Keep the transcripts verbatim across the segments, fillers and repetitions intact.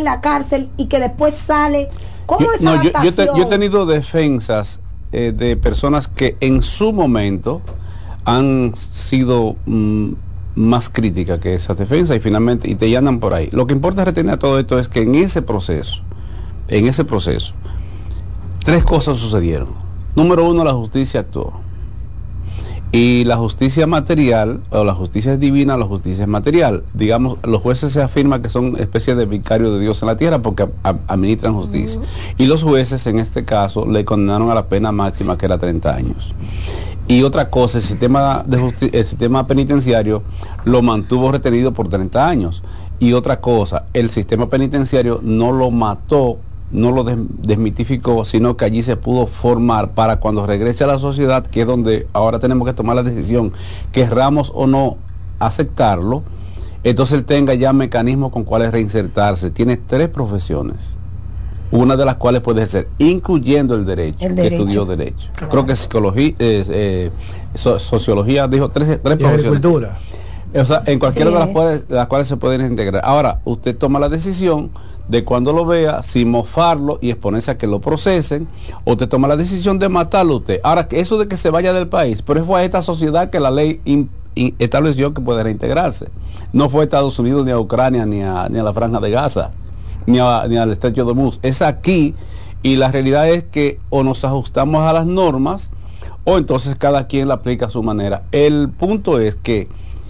en la cárcel y que después sale. ¿Cómo es esa no, yo, yo, te, adaptación? yo he tenido defensas eh, de personas que en su momento han sido mm, más críticas que esas defensas y finalmente y te andan por ahí. Lo que importa retener todo esto es que en ese proceso, en ese proceso, tres cosas sucedieron. Número uno, la justicia actuó. Y la justicia material, o la justicia divina, la justicia es material. Digamos, los jueces se afirma que son especies de vicarios de Dios en la tierra porque a, a, administran justicia. Uh-huh. Y los jueces, en este caso, le condenaron a la pena máxima, que era treinta años. Y otra cosa, el sistema, de justi- el sistema penitenciario lo mantuvo retenido por treinta años. Y otra cosa, el sistema penitenciario no lo mató, no lo des- desmitificó, sino que allí se pudo formar para cuando regrese a la sociedad, que es donde ahora tenemos que tomar la decisión, querramos o no aceptarlo, entonces él tenga ya mecanismos con cuales reinsertarse. Tiene tres profesiones, una de las cuales puede ejercer, incluyendo el derecho, el derecho. derecho. que estudió derecho. Claro. Creo que psicología, eh, eh, so- sociología, dijo tres, tres Y profesiones. agricultura. O sea, en cualquiera Sí. de las cuales, de las cuales se pueden integrar. Ahora, usted toma la decisión de cuando lo vea, sin mofarlo y exponerse a que lo procesen, o usted toma la decisión de matarlo usted. Ahora, que eso de que se vaya del país, pero fue a esta sociedad que la ley in, in, estableció que puede reintegrarse. No fue a Estados Unidos, ni a Ucrania, ni a, ni a la Franja de Gaza, ni, a, ni al Estrecho de Hormuz. Es aquí, y la realidad es que o nos ajustamos a las normas, o entonces cada quien la aplica a su manera. El punto es que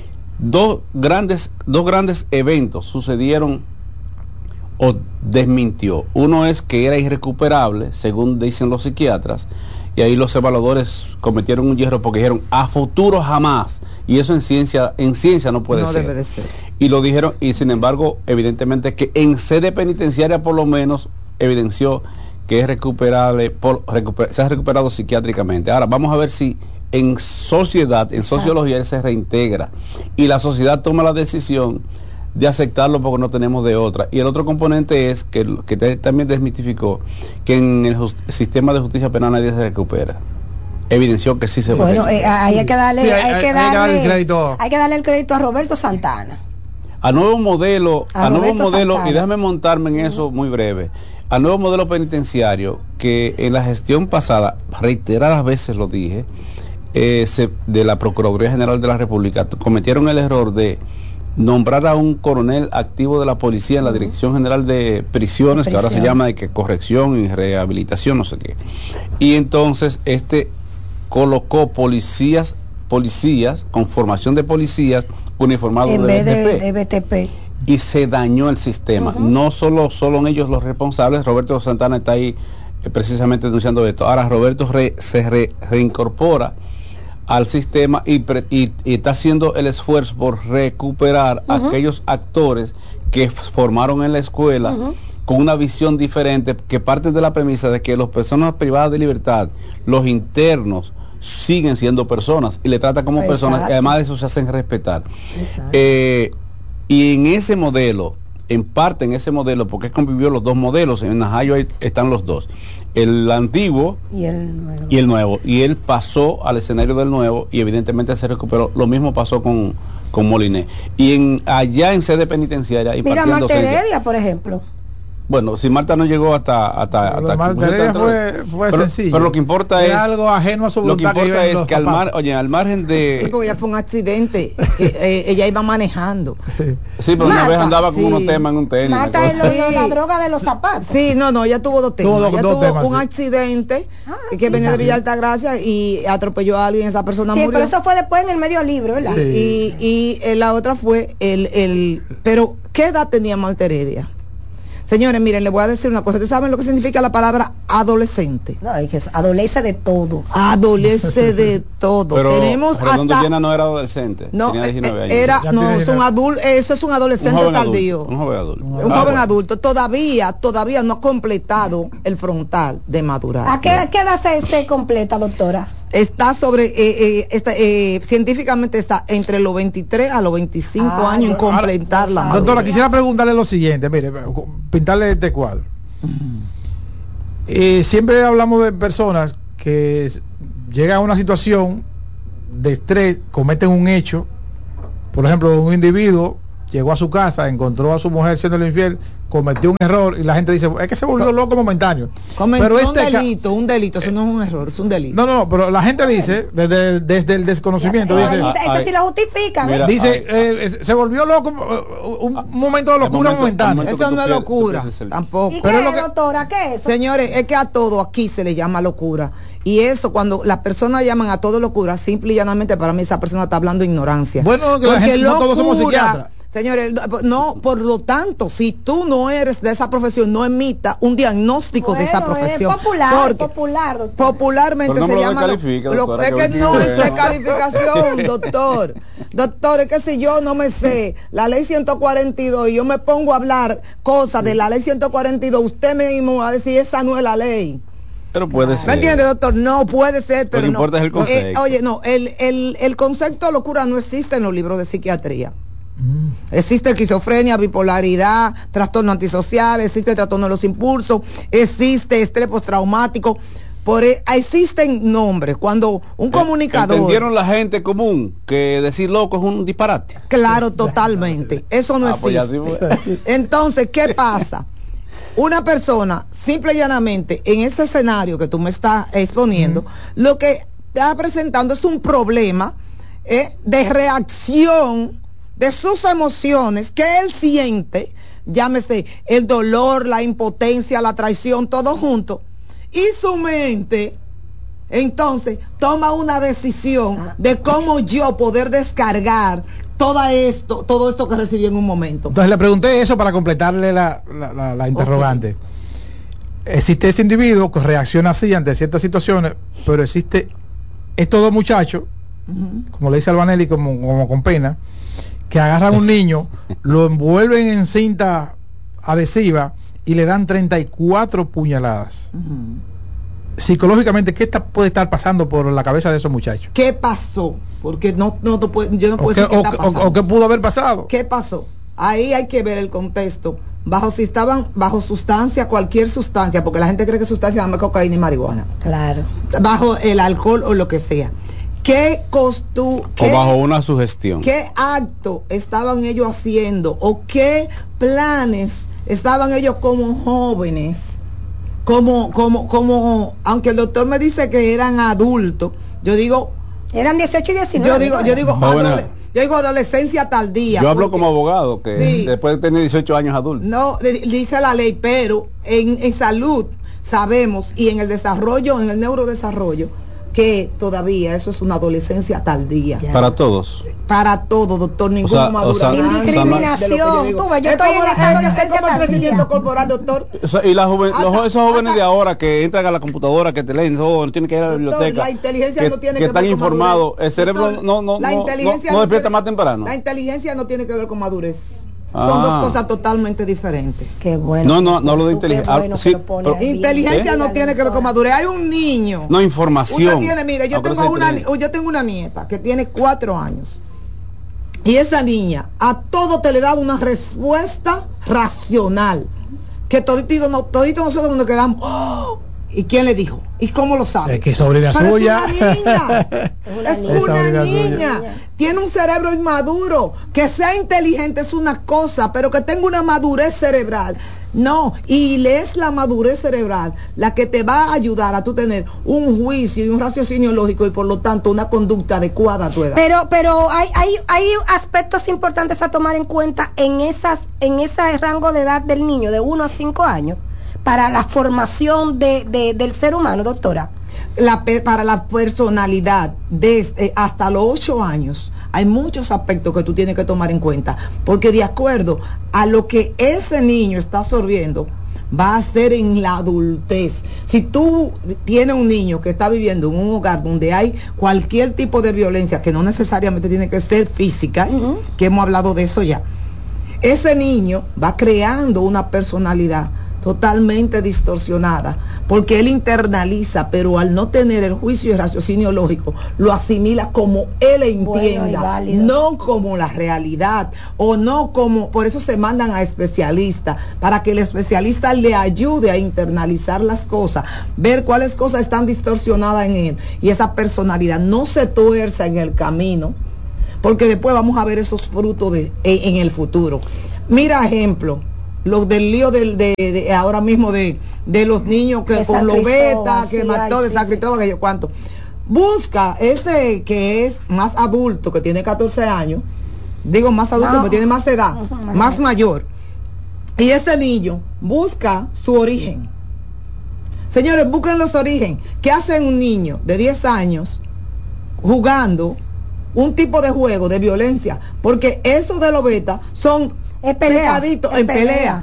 Dos grandes, dos grandes eventos sucedieron o desmintió. Uno es que era irrecuperable, según dicen los psiquiatras, y ahí los evaluadores cometieron un hierro porque dijeron a futuro jamás, y eso en ciencia, en ciencia no puede no ser. debe de ser. Y lo dijeron, y sin embargo, evidentemente que en sede penitenciaria por lo menos evidenció que es recuperable, por, recuper, se ha recuperado psiquiátricamente. Ahora vamos a ver si en sociedad, en sociología, él se reintegra y la sociedad toma la decisión de aceptarlo porque no tenemos de otra. Y el otro componente es que, que te, también desmitificó que en el just, sistema de justicia penal nadie se recupera. Evidenció que sí se puede. Bueno, eh, hay que darle, Sí, hay, hay, hay, hay que que darle, darle el crédito. hay que darle el crédito a Roberto Santana. A nuevo modelo, a, A nuevo Roberto modelo, Santana. y déjame montarme en eso muy breve, a nuevo modelo penitenciario que en la gestión pasada, reiteradas veces lo dije, eh, se, de la Procuraduría General de la República, cometieron el error de nombrar a un coronel activo de la policía en la Dirección General de Prisiones, de que ahora se prisión. llama de que corrección y rehabilitación, no sé qué. Y entonces este colocó policías, policías, con formación de policías, uniformados En de vez B T P. de, de B T P. Y se dañó el sistema. Uh-huh. No solo son ellos los responsables, Roberto Santana está ahí eh, precisamente denunciando esto. Ahora Roberto re, se re, reincorpora al sistema y, pre, y, y está haciendo el esfuerzo por recuperar uh-huh. aquellos actores que formaron en la escuela uh-huh. con una visión diferente, que parte de la premisa de que las personas privadas de libertad, los internos, siguen siendo personas y le trata como Exacto. personas, y además de eso se hacen respetar. Eh, y en ese modelo, en parte en ese modelo, porque él convivió los dos modelos, en Najayo están los dos, el antiguo y el nuevo. y el nuevo, y él pasó al escenario del nuevo y evidentemente se recuperó. Lo mismo pasó con, con Moliné. Y en allá en sede penitenciaria, mira, Marta Heredia, por ejemplo. Bueno, si Marta no llegó hasta hasta, hasta Marta Heredia fue, fue pero, sencillo. Pero lo que importa Era es algo ajeno a su lo que voluntad. importa que es que al, mar, oye, al margen de sí, porque ya fue un accidente. eh, eh, ella iba manejando. Sí, pero Marta, una vez andaba con sí. unos temas en un tenis. Marta es lo, lo, la droga de los zapatos. Sí, no, no, ella tuvo dos temas. Tuvo, ella dos tuvo temas, un sí. accidente ah, que sí, venía de sí. Villa Altagracia y atropelló a alguien, esa persona sí, murió. Pero eso fue después en el medio libro, ¿verdad? Sí. Y, y eh, la otra fue el, el pero ¿qué edad tenía Marta Heredia? Señores, miren, les voy a decir una cosa. ¿Ustedes saben lo que significa la palabra adolescente? No, es que eso, adolece de todo. Adolece de todo. Pero Tenemos Redondo hasta... Llena no era adolescente. No, tenía diecinueve años. era, no, es un adulto, eso es un adolescente un tardío. Adulto, un joven adulto. Un, un ah, joven bueno. adulto. Todavía, todavía no ha completado el frontal de madurar. ¿A qué, qué edad se, se completa, doctora? Está sobre, eh, eh, está, eh, científicamente está entre los veintitrés a los veinticinco ah, años en completar ahora, la madurez. Doctora, quisiera preguntarle lo siguiente, mire, pintarle este cuadro. Uh-huh. Eh, siempre hablamos de personas que llegan a una situación de estrés, cometen un hecho, por ejemplo, un individuo llegó a su casa, encontró a su mujer siendo infiel, cometió un error y la gente dice, es que se volvió loco momentáneo. Cometió pero este un delito, un delito, eso no es un error, es un delito. No, no, no, pero la gente dice, desde, desde el desconocimiento, Ya, dice, eh, eso sí lo justifica. Mira, dice, ay, eh, se volvió loco, uh, un, un momento de locura momento- momentáneo. momento- Eso que no tú es pierdes- locura, tú pierdes el- tampoco. ¿Y pero qué, lo que- doctora? ¿Qué es eso? Señores, es que a todo aquí se le llama locura. Y eso, cuando las personas llaman a todo locura, simple y llanamente para mí esa persona está hablando de ignorancia. Bueno, que la gente- no todos somos psiquiatras. Señores, no, por lo tanto, si tú no eres de esa profesión, no emita un diagnóstico de esa Bueno, profesión. es popular, Porque popular, doctora. popularmente Pero no se me lo llama. descalifica, lo- doctora, es que que no bueno. es de calificación, doctor. Doctor, es que si yo no me sé la ley ciento cuarenta y dos y yo me pongo a hablar cosas de la ley ciento cuarenta y dos, usted mismo va a decir, esa no es la ley. Pero puede ser. ¿Me entiende, doctor? No puede ser, pero Lo que no. importa es el concepto. Eh, oye, no, el, el, el concepto de locura no existe en los libros de psiquiatría. Existe esquizofrenia, bipolaridad, trastorno antisocial, existe trastorno de los impulsos, existe estrés postraumático. Por, e- existen nombres. Cuando un comunicador... ¿Entendieron la gente común que decir loco es un disparate? Claro, totalmente. Eso no Ah, pues ya existe. sí fue. Entonces, ¿qué pasa? Una persona, simple y llanamente, en ese escenario que tú me estás exponiendo, lo que está presentando es un problema eh, de reacción de sus emociones que él siente, llámese el dolor, la impotencia, la traición, todo junto, y su mente entonces toma una decisión de cómo yo poder descargar todo esto, todo esto que recibí en un momento. Entonces le pregunté eso para completarle la, la, la- la interrogante. Existe ese individuo que reacciona así ante ciertas situaciones, pero existe estos dos muchachos, como le dice Albanelli, como, como con pena, que agarran un niño, lo envuelven en cinta adhesiva y le dan treinta y cuatro puñaladas. Psicológicamente, ¿qué está, puede estar pasando por la cabeza de esos muchachos? ¿Qué pasó? Porque no, no te puedo- yo no ¿O puedo qué, decir qué o está qué- pasando. o- o qué pudo haber pasado? ¿Qué pasó? Ahí hay que ver el contexto. Bajo si estaban bajo sustancia, cualquier sustancia, porque la gente cree que sustancia es cocaína y marihuana. Claro. Bajo el alcohol o lo que sea. ¿Qué costu O qué, bajo una sugestión. qué acto estaban ellos haciendo o qué planes estaban ellos como jóvenes? Como como como aunque el doctor me dice que eran adultos, yo digo Eran dieciocho y diecinueve. yo digo yo digo Jóvenes. adole- yo digo adolescencia tardía. Yo hablo porque- como abogado, que Sí. después de tener dieciocho años adulto. No, di- dice la ley, pero en, en salud sabemos y en el desarrollo, en el neurodesarrollo, que todavía eso es una adolescencia tardía. Ya. Para todos. Para todo, doctor, ningún sea, o maduración. sea, Sin discriminación. Tú ves, yo estoy en esa adolescencia como el tardía. crecimiento corporal, doctor. O sea, y la joven- Hasta- los- esos jóvenes hasta- de ahora que entran a la computadora, que te leen, oh, no tienen que ir a la Doctor, biblioteca. la inteligencia que, no tiene que que están ver con informados. madurez. El cerebro Doctor, no, no, la no, inteligencia no, no despierta tiene- más temprano. La inteligencia no tiene que ver con madurez. Ah. Son dos cosas totalmente diferentes. Qué bueno. No, no, no hablo de Tú, qué inteligencia. bueno Ah, que sí, lo pones pero- bien. Inteligencia ¿Eh? no tiene que ver con madurez. Hay un niño. No, información. Usted tiene, mire, yo Aunque no tengo sea una, inteligencia. yo tengo una nieta que tiene cuatro años. Y esa niña a todo te le da una respuesta racional. Que todito, no, todito nosotros nos quedamos. ¡Oh! ¿Y quién le dijo? ¿Y cómo lo sabe? Es que sobrina Pero suya. Es una niña. una es niña. Es una sobrina niña. suya. Tiene un cerebro inmaduro. Que sea inteligente es una cosa, pero que tenga una madurez cerebral. No, y le es la madurez cerebral la que te va a ayudar a tú tener un juicio y un raciocinio lógico y por lo tanto una conducta adecuada a tu edad. Pero, pero hay, hay, hay aspectos importantes a tomar en cuenta en esas, en ese rango de edad del niño, de uno a cinco años, para la formación de, de- del ser humano, doctora. La pe- para la personalidad desde hasta los ocho años hay muchos aspectos que tú tienes que tomar en cuenta, porque de acuerdo a lo que ese niño está absorbiendo va a ser en la adultez. Si tú tienes un niño que está viviendo en un hogar donde hay cualquier tipo de violencia, que no necesariamente tiene que ser física, Ujú. que hemos hablado de eso ya, ese niño va creando una personalidad totalmente distorsionada, porque él internaliza, pero al no tener el juicio y el raciocinio lógico, lo asimila como él Bueno y entienda, válido. no como la realidad, o no como, por eso se mandan a especialistas, para que el especialista le ayude a internalizar las cosas, ver cuáles cosas están distorsionadas en él, y esa personalidad no se tuerza en el camino, porque después vamos a ver esos frutos de, en, en el futuro. Mira ejemplo, Lo del lío del, de, de ahora mismo de, de los niños que De con San lobeta, Cristóbal, que sí, mató ay, de sí, San sí. Cristóbal, que yo cuánto. Busca ese que es más adulto, que tiene catorce años, digo más adulto, No. porque tiene más edad, Ujú, más mayor. Y ese niño busca su origen. Señores, busquen los orígenes. ¿Qué hace un niño de diez años jugando un tipo de juego de violencia? Porque esos de lobeta son Es pelea, pecaditos es en pelea. pelea.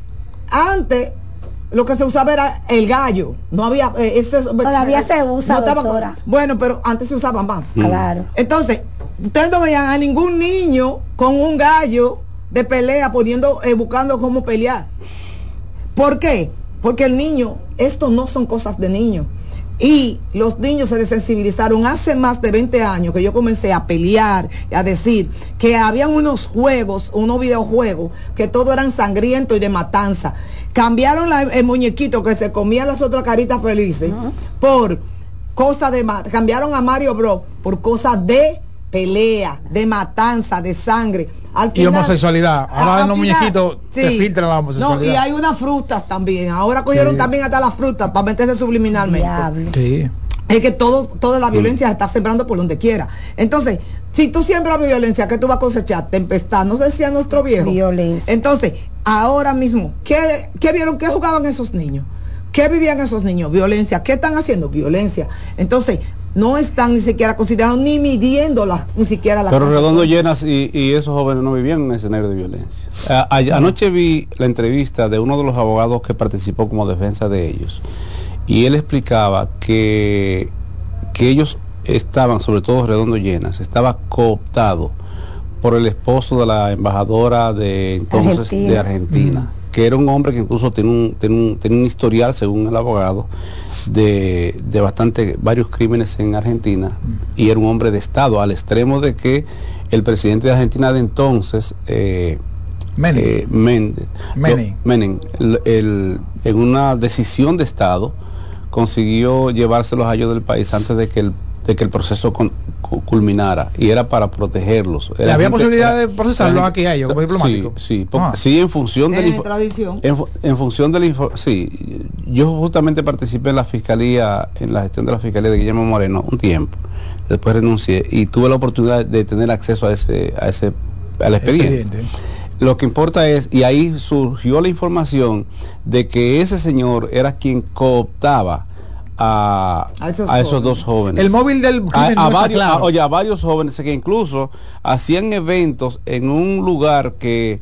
Antes lo que se usaba era el gallo. No había eh, ese, Todavía se usa, estaba- doctora. Bueno, pero antes se usaba más. Claro. Entonces, ustedes no veían a ningún niño con un gallo de pelea poniendo, eh, buscando cómo pelear. ¿Por qué? Porque el niño, esto no son cosas de niño. Y los niños se desensibilizaron hace más de veinte años que yo comencé a pelear, a decir que habían unos juegos, unos videojuegos, que todo eran sangrientos y de matanza. Cambiaron la- el muñequito que se comía las otras caritas felices uh-huh. por cosas de ma- cambiaron a Mario Bros por cosas de pelea, de matanza, de sangre. Al Y homosexualidad. Ahora al en los final, muñequitos te filtran la homosexualidad. No, y hay unas frutas también. Ahora cogieron Sí. también hasta las frutas para meterse subliminalmente. Diablo. Sí. Es que todo, toda la violencia se está sembrando por donde quiera. Entonces, si tú siembras violencia, ¿qué tú vas a cosechar? Tempestad, no decía nuestro viejo. Violencia. Entonces, ahora mismo, ¿qué, qué vieron? ¿Qué jugaban esos niños? ¿Qué vivían esos niños? Violencia. ¿Qué están haciendo? Violencia. Entonces, no están ni siquiera considerando ni midiendo las, ni siquiera la Pero Redondo Llenas y, y esos jóvenes no vivían en un escenario de violencia. A, a, anoche vi la entrevista de uno de los abogados que participó como defensa de ellos. Y él explicaba que, que ellos estaban, sobre todo Redondo Llenas, estaba cooptado por el esposo de la embajadora de entonces Argentina. de Argentina, mm. que era un hombre que incluso tiene un, tiene un, tiene un historial, según el abogado, de, de bastante, varios crímenes en Argentina, mm. y era un hombre de Estado, al extremo de que el presidente de Argentina de entonces, eh, Menem, eh, Méndez, Menem. No, Menem el, el, en una decisión de Estado, consiguió llevárselos a ellos del país antes de que el de que el proceso con, culminara, y era para protegerlos. Era ¿Había gente, posibilidad de procesarlos aquí a ellos como diplomáticos? Sí, sí, porque, ah. sí, en función de la tradición. En, en función de la sí, yo justamente participé en la fiscalía, en la gestión de la fiscalía de Guillermo Moreno un tiempo, después renuncié y tuve la oportunidad de tener acceso a ese, a ese, al expediente. expediente. Lo que importa es, y ahí surgió la información de que ese señor era quien cooptaba a, a, esos, a esos dos jóvenes. El móvil del crimen a, a no varios, claro. a, oye, a varios jóvenes que incluso hacían eventos en un lugar que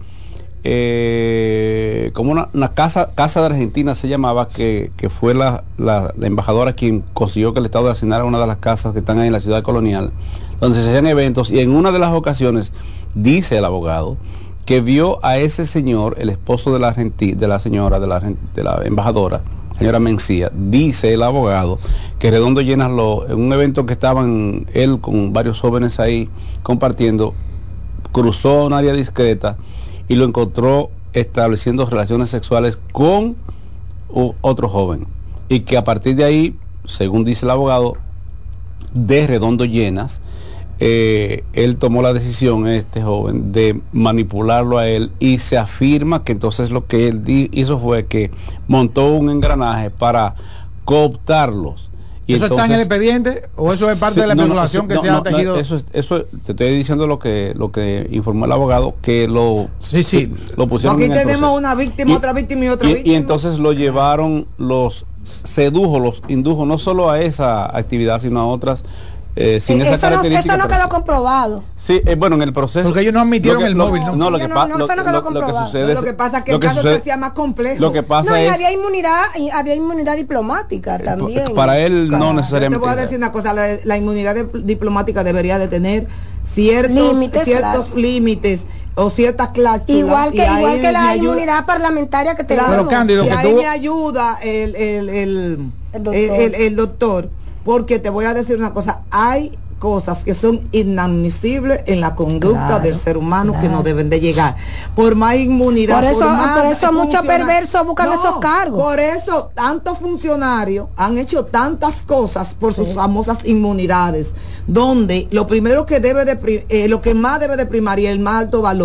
eh, como una, una casa casa de Argentina se llamaba, que, que fue la, la, la embajadora quien consiguió que el Estado asignara una de las casas que están ahí en la ciudad colonial, donde se hacían eventos, y en una de las ocasiones dice el abogado que vio a ese señor, el esposo de la Argentina, de la señora de la, de la embajadora, señora Mencía, dice el abogado que Redondo Llenas, lo, en un evento que estaban él con varios jóvenes ahí compartiendo, cruzó un área discreta y lo encontró estableciendo relaciones sexuales con uh, otro joven, y que a partir de ahí, según dice el abogado de Redondo Llenas, Eh, él tomó la decisión, este joven, de manipularlo a él, y se afirma que entonces lo que él hizo fue que montó un engranaje para cooptarlos. Y ¿Eso entonces, está en el expediente o eso es parte sí, de la no, especulación no, que no, se ha no, tejido? No, eso, eso te estoy diciendo lo que lo que informó el abogado, que lo sí, sí. lo pusieron Aquí en el tenemos proceso. una víctima, y, otra víctima y otra y, víctima. Y entonces lo llevaron, los sedujo, los indujo no solo a esa actividad, sino a otras. Eh, sin esa eso, no, característica, eso no quedó comprobado. Sí, eh, bueno, en el proceso. Porque ellos no admitieron que, el lo, móvil, ¿no? No, lo no, que, no, pa, no, lo, eso no quedó lo, lo que comprobado. sucede Lo que pasa es que lo el que caso sucede, se hacía más complejo. Lo que pasa no, y es, había inmunidad, y había inmunidad diplomática también. Para él claro, no necesariamente. Yo te voy a decir una cosa, la, la inmunidad de, diplomática debería de tener ciertos límites, ciertos claro. límites o ciertas cláusulas. Igual que igual que la ayuda, inmunidad parlamentaria que tenemos. Claro, Cándido, y que ahí tú... me ayuda el, el, el, el, doctor. El, el, el doctor, porque te voy a decir una cosa, hay cosas que son inadmisibles en la conducta claro, del ser humano, claro, que no deben de llegar por más inmunidad. Por eso, por, más por eso muchos perversos buscan no, esos cargos. Por eso tantos funcionarios han hecho tantas cosas por sí. sus famosas inmunidades, donde lo primero que debe de eh, lo que más debe de primar y el más alto valor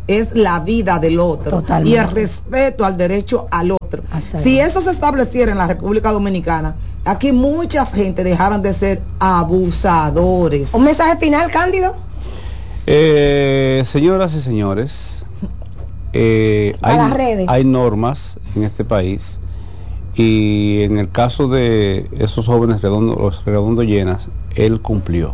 es la vida del otro. Totalmente. Y el respeto al derecho al otro. Así Si es. eso se estableciera en la República Dominicana, aquí mucha gente dejaran de ser abusadores. Un mensaje final, Cándido. Eh, señoras y señores, eh, A hay, las redes. hay normas en este país y en el caso de esos jóvenes redondos, los redondo llenas, él cumplió.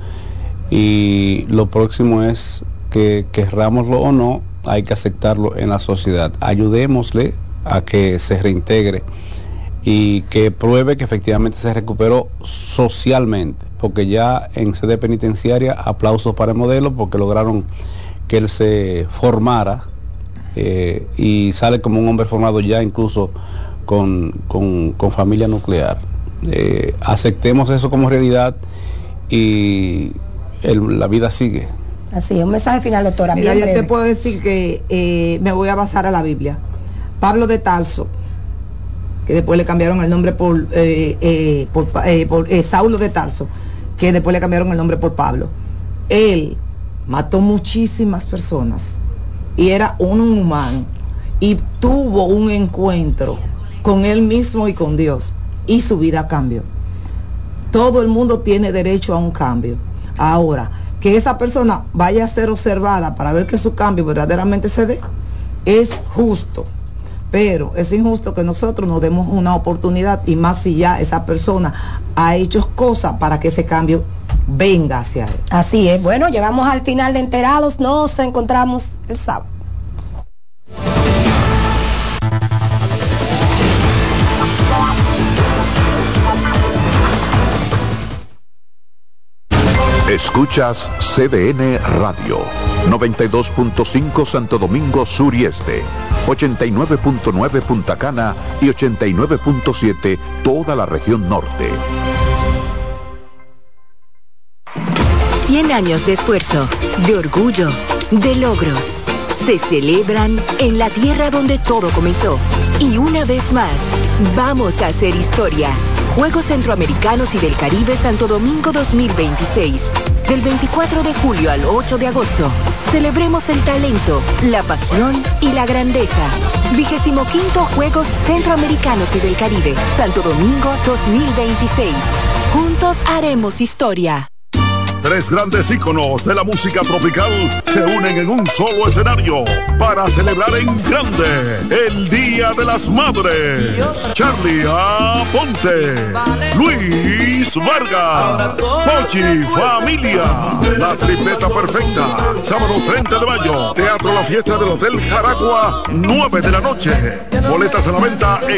Y lo próximo es que querrámoslo o no, hay que aceptarlo en la sociedad. Ayudémosle a que se reintegre y que pruebe que efectivamente se recuperó socialmente, porque ya en sede penitenciaria, aplausos para el modelo, porque lograron que él se formara eh, y sale como un hombre formado ya incluso con, con, con familia nuclear. Eh, aceptemos eso como realidad y el, la vida sigue. Así es, un mensaje final, doctora. Mira, bien yo breve. te puedo decir que eh, me voy a basar a la Biblia. Pablo de Tarso, que después le cambiaron el nombre por, eh, eh, por, eh, por eh, Saulo de Tarso, que después le cambiaron el nombre por Pablo. Él mató muchísimas personas y era un humano y tuvo un encuentro con él mismo y con Dios y su vida cambió. Todo el mundo tiene derecho a un cambio. Ahora, que esa persona vaya a ser observada para ver que su cambio verdaderamente se dé, es justo. Pero es injusto que nosotros nos demos una oportunidad, y más si ya esa persona ha hecho cosas para que ese cambio venga hacia él. Así es. Bueno, llegamos al final de Enterados. Nos encontramos el sábado. Escuchas C D N Radio, noventa y dos punto cinco Santo Domingo Sur y Este, ochenta y nueve punto nueve Punta Cana y ochenta y nueve punto siete toda la región norte. cien años de esfuerzo, de orgullo, de logros. Se celebran en la tierra donde todo comenzó. Y una vez más, vamos a hacer historia. Juegos Centroamericanos y del Caribe Santo Domingo dos mil veintiséis. Del veinticuatro de julio al ocho de agosto. Celebremos el talento, la pasión y la grandeza. Vigésimo quinto Juegos Centroamericanos y del Caribe Santo Domingo dos mil veintiséis. Juntos haremos historia. Tres grandes íconos de la música tropical se unen en un solo escenario para celebrar en grande el Día de las Madres. Charlie Aponte, Luis Vargas, Pochi Familia, la tripleta perfecta. Sábado treinta de mayo, Teatro La Fiesta del Hotel Jaragua, nueve de la noche. Boletas a la venta en